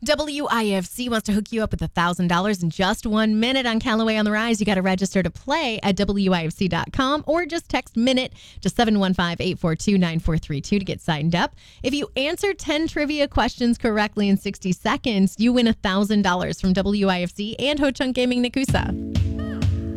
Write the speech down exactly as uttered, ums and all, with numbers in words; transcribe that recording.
W I F C wants to hook you up with one thousand dollars in just one minute on Callaway on the Rise. You got to register to play at W I F C dot com or just text MINUTE to seven one five, eight four two, nine four three two to get signed up. If you answer ten trivia questions correctly in sixty seconds, you win one thousand dollars from W I F C and Ho Chunk Gaming Nakusa.